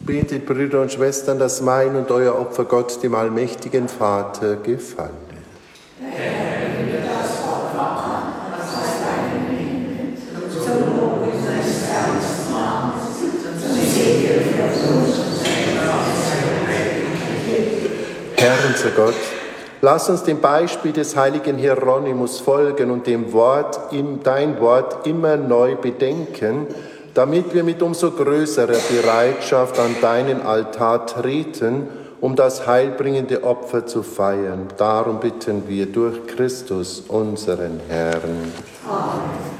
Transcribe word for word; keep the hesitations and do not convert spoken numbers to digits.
betet, Brüder und Schwestern, dass mein und euer Opfer Gott, dem allmächtigen Vater, gefalle. Herr unser Gott, lass uns dem Beispiel des heiligen Hieronymus folgen und dem Wort, dein Wort immer neu bedenken, damit wir mit umso größerer Bereitschaft an deinen Altar treten, um das heilbringende Opfer zu feiern. Darum bitten wir durch Christus, unseren Herrn. Amen.